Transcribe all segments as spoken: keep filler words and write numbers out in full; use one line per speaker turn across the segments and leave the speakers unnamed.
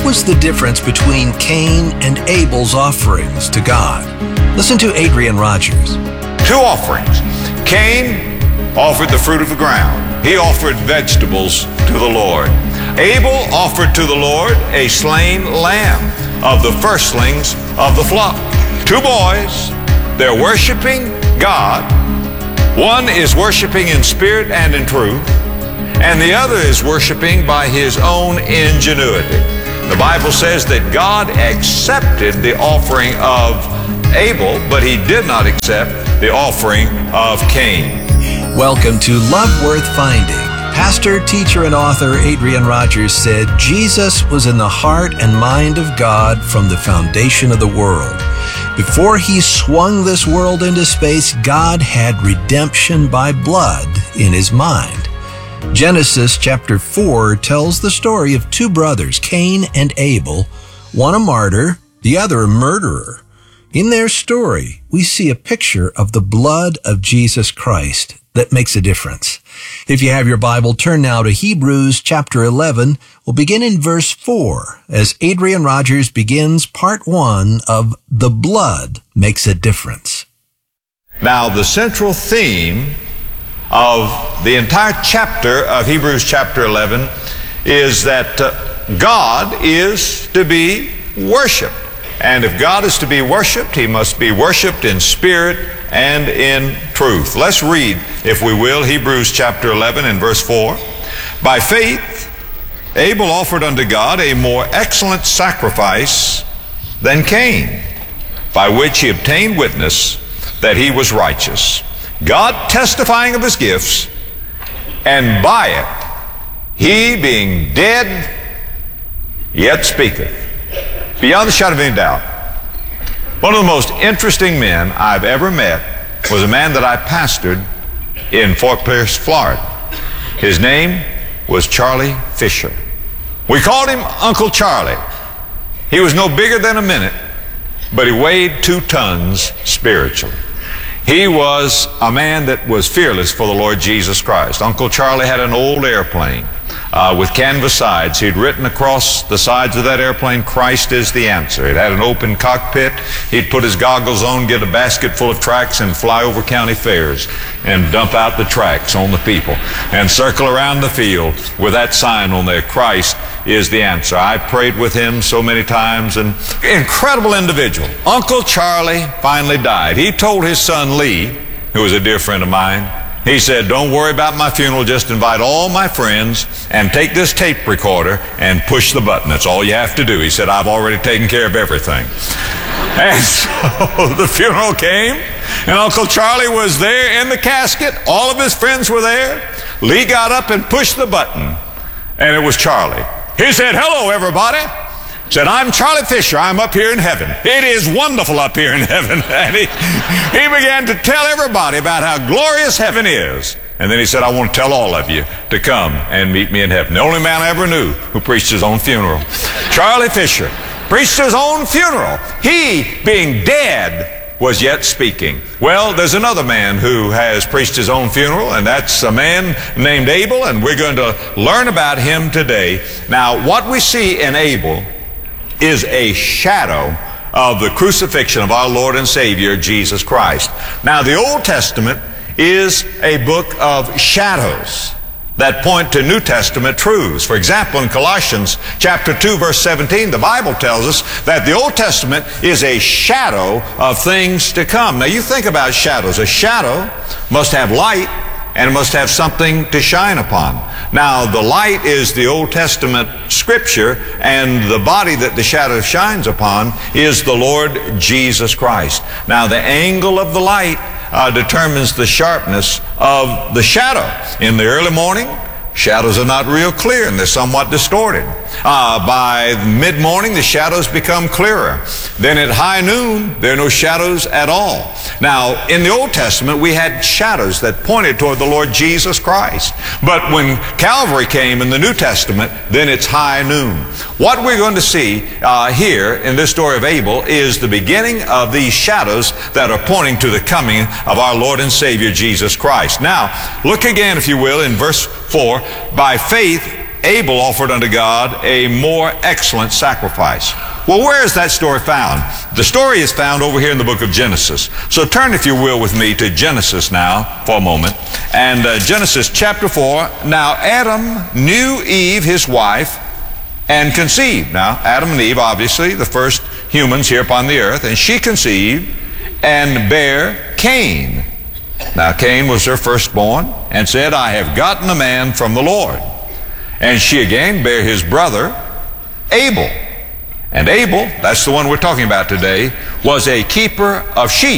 was the difference between Cain and Abel's offerings to God? Listen to Adrian Rogers.
Two offerings. Cain offered the fruit of the ground. He offered vegetables to the Lord. Abel offered to the Lord a slain lamb of the firstlings of the flock. Two boys, they're worshiping God. One is worshiping in spirit and in truth, and the other is worshiping by his own ingenuity. The Bible says that God accepted the offering of Abel, but he did not accept the offering of Cain.
Welcome to Love Worth Finding. Pastor, teacher, and author Adrian Rogers said Jesus was in the heart and mind of God from the foundation of the world. Before he swung this world into space, God had redemption by blood in his mind. Genesis chapter four tells the story of two brothers, Cain and Abel, one a martyr, the other a murderer. In their story, we see a picture of the blood of Jesus Christ that makes a difference. If you have your Bible, turn now to Hebrews chapter eleven. We'll begin in verse four as Adrian Rogers begins part one of The Blood Makes a Difference.
Now, the central theme of the entire chapter of Hebrews chapter eleven is that uh, God is to be worshiped. And if God is to be worshiped, he must be worshiped in spirit and in truth. Let's read, if we will, Hebrews chapter eleven and verse four. By faith, Abel offered unto God a more excellent sacrifice than Cain, by which he obtained witness that he was righteous, God testifying of his gifts, and by it, he being dead, yet speaketh. Beyond the shadow of any doubt, one of the most interesting men I've ever met was a man that I pastored in Fort Pierce, Florida. His name was Charlie Fisher. We called him Uncle Charlie. He was no bigger than a minute, but he weighed two tons spiritually. He was a man that was fearless for the Lord Jesus Christ. Uncle Charlie had an old airplane uh, with canvas sides. He'd written across the sides of that airplane, Christ is the answer. It had an open cockpit. He'd put his goggles on, get a basket full of tracts, and fly over county fairs and dump out the tracts on the people and circle around the field with that sign on there, Christ is the answer. I prayed with him so many times, and incredible individual. Uncle Charlie finally died. He told his son Lee, who was a dear friend of mine, he said, don't worry about my funeral, just invite all my friends and take this tape recorder and push the button. That's all you have to do. He said, I've already taken care of everything. And so the funeral came, and Uncle Charlie was there in the casket. All of his friends were there. Lee got up and pushed the button, and it was Charlie. He said, hello, everybody. Said, I'm Charlie Fisher. I'm up here in heaven. It is wonderful up here in heaven. And he, he began to tell everybody about how glorious heaven is. And then he said, I want to tell all of you to come and meet me in heaven. The only man I ever knew who preached his own funeral. Charlie Fisher preached his own funeral. He, being dead, was yet speaking. Well, there's another man who has preached his own funeral, and that's a man named Abel, and we're going to learn about him today. Now, what we see in Abel is a shadow of the crucifixion of our Lord and Savior, Jesus Christ. Now, the Old Testament is a book of shadows that point to New Testament truths. For example, in Colossians chapter two, verse seventeen, the Bible tells us that the Old Testament is a shadow of things to come. Now, you think about shadows. A shadow must have light, and it must have something to shine upon. Now, the light is the Old Testament Scripture, and the body that the shadow shines upon is the Lord Jesus Christ. Now, the angle of the light uh, determines the sharpness of the shadow. In the early morning, shadows are not real clear, and they're somewhat distorted. Uh, by mid-morning, the shadows become clearer. Then at high noon, there are no shadows at all. Now, in the Old Testament, we had shadows that pointed toward the Lord Jesus Christ. But when Calvary came in the New Testament, then it's high noon. What we're going to see uh, here in this story of Abel is the beginning of these shadows that are pointing to the coming of our Lord and Savior, Jesus Christ. Now, look again, if you will, in verse four. By faith, Abel offered unto God a more excellent sacrifice. Well, where is that story found? The story is found over here in the book of Genesis. So turn, if you will, with me to Genesis now for a moment. And uh, Genesis chapter four. Now Adam knew Eve, his wife, and conceived. Now, Adam and Eve, obviously, the first humans here upon the earth, and she conceived and bare Cain. Now, Cain was her firstborn, and said, I have gotten a man from the Lord. And she again bare his brother Abel. And Abel, that's the one we're talking about today, was a keeper of sheep.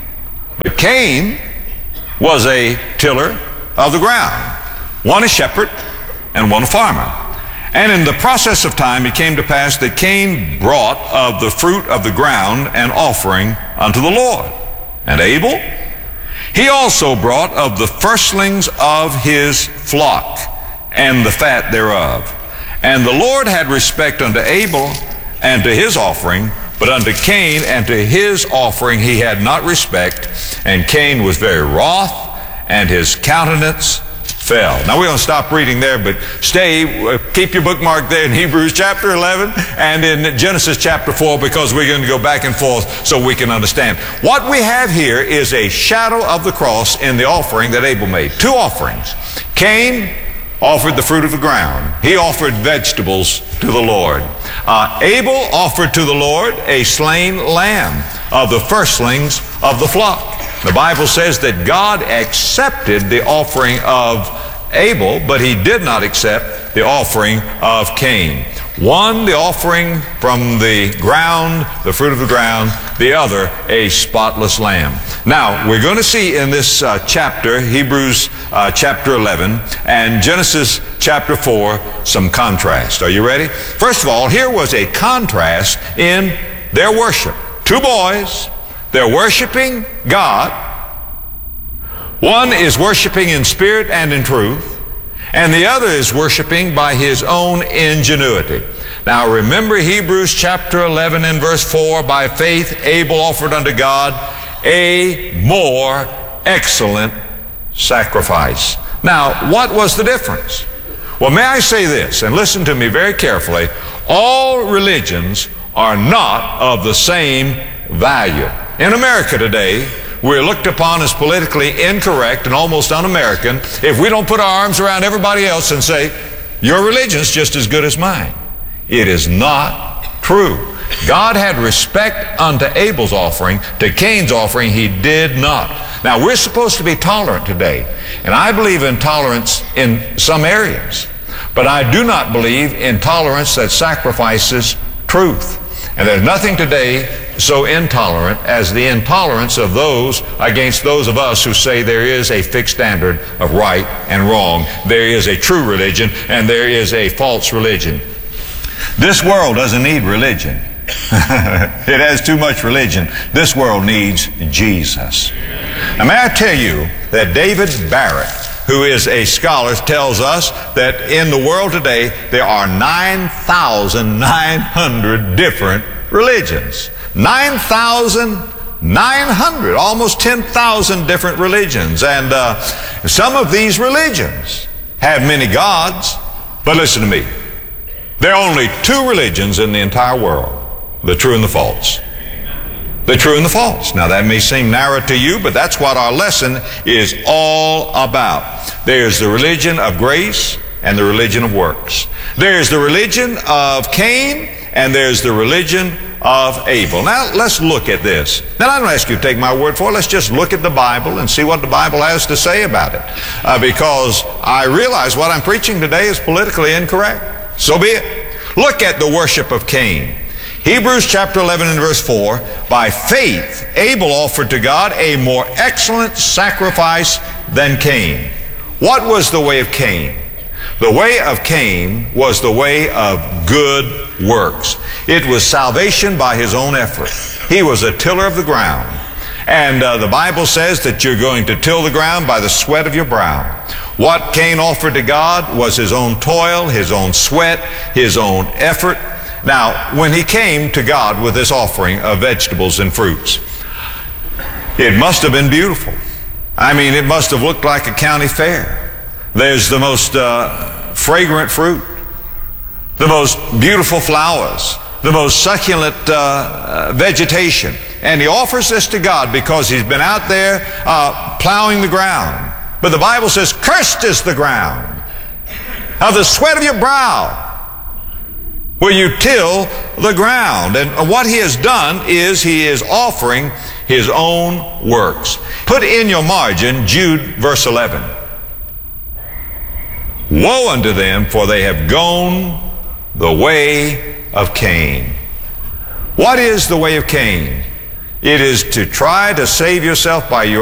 But Cain was a tiller of the ground. One a shepherd and one a farmer. And in the process of time it came to pass that Cain brought of the fruit of the ground an offering unto the Lord. And Abel, he also brought of the firstlings of his flock and the fat thereof. And the Lord had respect unto Abel and to his offering, but unto Cain and to his offering he had not respect. And Cain was very wroth, and his countenance fell. Now we're going to stop reading there, but stay, uh, keep your bookmark there in Hebrews chapter eleven and in Genesis chapter four, because we're going to go back and forth so we can understand. What we have here is a shadow of the cross in the offering that Abel made. Two offerings. Cain offered the fruit of the ground. He offered vegetables to the Lord. Uh, Abel offered to the Lord a slain lamb of the firstlings of the flock. The Bible says that God accepted the offering of Abel, but he did not accept the offering of Cain. One, the offering from the ground, the fruit of the ground, the other, a spotless lamb. Now, we're going to see in this uh, chapter, Hebrews uh, chapter eleven and Genesis chapter four, some contrast. Are you ready? First of all, here was a contrast in their worship. Two boys, they're worshiping God. One is worshiping in spirit and in truth, and the other is worshiping by his own ingenuity. Now remember Hebrews chapter eleven and verse four, by faith Abel offered unto God a more excellent sacrifice. Now, what was the difference? Well, may I say this, and listen to me very carefully. All religions are not of the same value. In America today, we're looked upon as politically incorrect and almost un-American if we don't put our arms around everybody else and say, your religion's just as good as mine. It is not true. God had respect unto Abel's offering. To Cain's offering, he did not. Now, we're supposed to be tolerant today, and I believe in tolerance in some areas, but I do not believe in tolerance that sacrifices truth. And there's nothing today so intolerant as the intolerance of those against those of us who say there is a fixed standard of right and wrong. There is a true religion and there is a false religion. This world doesn't need religion. It has too much religion. This world needs Jesus. Now, may I tell you that David Barrett, who is a scholar, tells us that in the world today there are nine thousand nine hundred different religions. nine thousand nine hundred, almost ten thousand different religions. And uh, some of these religions have many gods, but listen to me. There are only two religions in the entire world, the true and the false. The true and the false. Now that may seem narrow to you, but that's what our lesson is all about. There's the religion of grace and the religion of works. There's the religion of Cain and there's the religion of Abel. Now let's look at this. Now I don't ask you to take my word for it. Let's just look at the Bible and see what the Bible has to say about it. Uh, because I realize what I'm preaching today is politically incorrect. So be it. Look at the worship of Cain. Hebrews chapter eleven and verse four, by faith Abel offered to God a more excellent sacrifice than Cain. What was the way of Cain? The way of Cain was the way of good works. It was salvation by his own effort. He was a tiller of the ground. And uh, the Bible says that you're going to till the ground by the sweat of your brow. What Cain offered to God was his own toil, his own sweat, his own effort. Now, when he came to God with this offering of vegetables and fruits, it must have been beautiful. I mean, it must have looked like a county fair. There's the most uh, fragrant fruit. the most beautiful flowers, the most succulent uh, vegetation. And he offers this to God because he's been out there uh, plowing the ground. But the Bible says, cursed is the ground of the sweat of your brow, where you till the ground. And what he has done is he is offering his own works. Put in your margin Jude verse eleven. Woe unto them, for they have gone the way of Cain. What is the way of Cain? It is to try to save yourself by your